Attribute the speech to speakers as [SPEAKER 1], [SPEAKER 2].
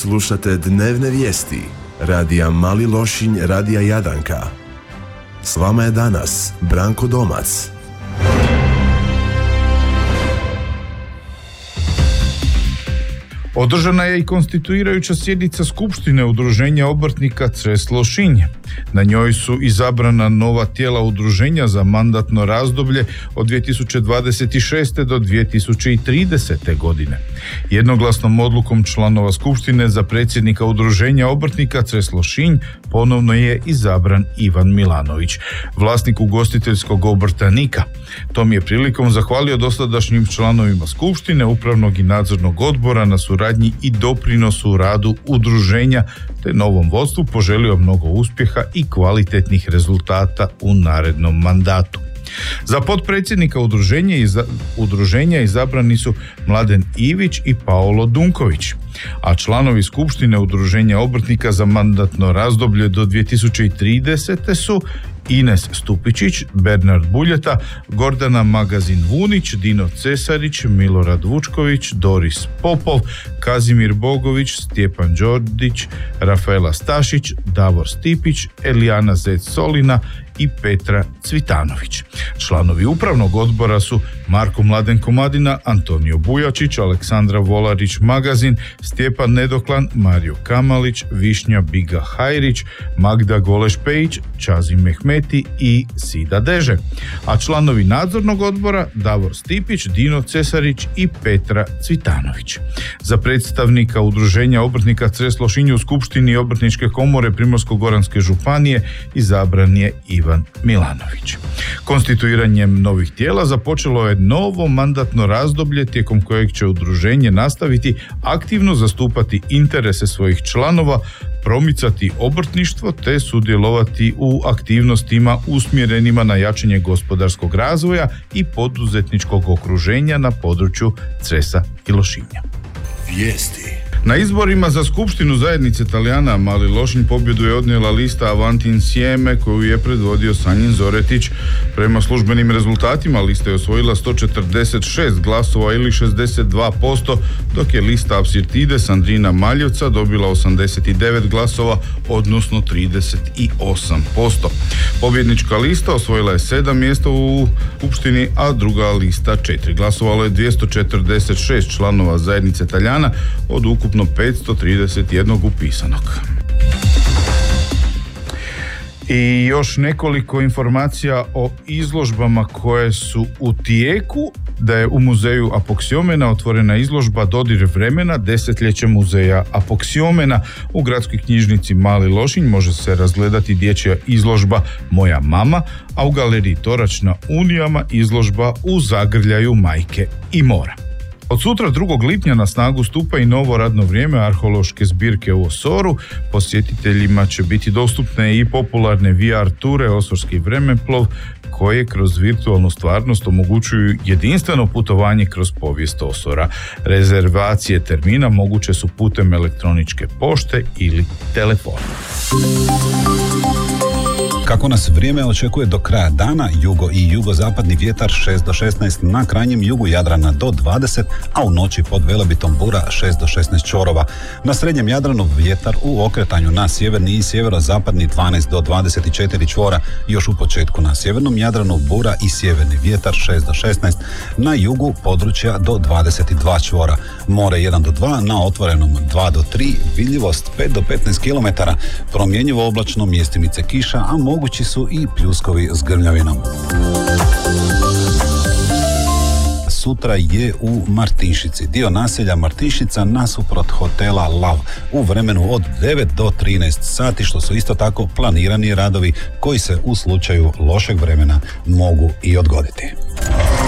[SPEAKER 1] Slušate dnevne vijesti radija Mali Lošinj, radija Jadanka. S vama je danas Branko Domac.
[SPEAKER 2] Održana je i konstituirajuća sjednica Skupštine Udruženja obrtnika Cres Lošinj. Na njoj su izabrana nova tijela udruženja za mandatno razdoblje od 2026. do 2030. godine. Jednoglasnom odlukom članova Skupštine za predsjednika Udruženja obrtnika Cres Lošinj ponovno je izabran Ivan Milanović, vlasnik ugostiteljskog obrta Nika. Tom je prilikom zahvalio dosadašnjim članovima Skupštine, upravnog i nadzornog odbora na suradnji i doprinosu u radu udruženja, te novom vodstvu poželio mnogo uspjeha i kvalitetnih rezultata u narednom mandatu. Za potpredsjednika udruženja izabrani su Mladen Ivić i Paolo Dunković, a članovi Skupštine Udruženja obrtnika za mandatno razdoblje do 2030. su Ines Stupičić, Bernard Buljeta, Gordana Magazin-Vunić, Dino Cesarić, Milorad Vučković, Doris Popov, Kazimir Bogović, Stjepan Đordić, Rafaela Stašić, Davor Stipić, Elijana Zec-Solina i Petra Cvitanović. Članovi upravnog odbora su Marko Mladen Komadina, Antonio Bujačić, Aleksandra Volarić Magazin, Stjepan Nedoklan, Mario Kamalić, Višnja Biga Hajrić, Magda Goleš-Pejić, Čazim Mehmeti i Sida Deže. A članovi nadzornog odbora Davor Stipić, Dino Cesarić i Petra Cvitanović. Za predstavnika Udruženja obrtnika Cres Lošinj u Skupštini Obrtničke komore Primorsko-goranske županije izabran je Ivan Milanović. Konstituiranjem novih tijela započelo je novo mandatno razdoblje tijekom kojeg će udruženje nastaviti aktivno zastupati interese svojih članova, promicati obrtništvo te sudjelovati u aktivnostima usmjerenima na jačanje gospodarskog razvoja i poduzetničkog okruženja na području Cresa i Lošinja.
[SPEAKER 1] Vijesti.
[SPEAKER 2] Na izborima za Skupštinu zajednice Talijana Mali Lošinj pobjedu je odnijela lista Avanti Insieme koju je predvodio Sanjin Zoretić. Prema službenim rezultatima lista je osvojila 146 glasova ili 62%, dok je lista Apsirtide Sandrina Maljevca dobila 89 glasova, odnosno 38%. Pobjednička lista osvojila je 7 mjesta u Skupštini, a druga lista 4. Glasovalo je 246 članova zajednice Talijana od ukupno 531 upisanog. I još nekoliko informacija o izložbama koje su u tijeku. Da je u muzeju Apoksiomena otvorena izložba Dodir vremena, desetljeće muzeja Apoksiomena. U gradskoj knjižnici Mali Lošinj može se razgledati dječja izložba Moja mama, a u galeriji Torač na Unijama izložba U zagrljaju majke i mora. Od sutra 2. lipnja na snagu stupa i novo radno vrijeme arheološke zbirke u Osoru. Posjetiteljima će biti dostupne i popularne VR ture Osorski vremeplov, koje kroz virtualnu stvarnost omogućuju jedinstveno putovanje kroz povijest Osora. Rezervacije termina moguće su putem elektroničke pošte ili telefona.
[SPEAKER 3] Kako nas vrijeme očekuje do kraja dana, jugo i jugozapadni vjetar 6 do 16, na krajnjem jugu Jadrana do 20, a u noći pod Velebitom bura 6 do 16 čvorova. Na srednjem Jadranu vjetar u okretanju na sjeverni i sjeverozapadni 12 do 24 čvora. Još u početku na sjevernom Jadranu bura i sjeverni vjetar 6 do 16, na jugu područja do 22 čvora. More 1 do 2, na otvorenom 2 do 3, vidljivost 5 do 15 km, promjenjivo oblačno, mjestimice kiša, a mogući su i pljuskovi s grmljavinom. Sutra je u Martinšici. Dio naselja Martinšica nasuprot hotela Lav u vremenu od 9 do 13 sati, što su isto tako planirani radovi koji se u slučaju lošeg vremena mogu i odgoditi.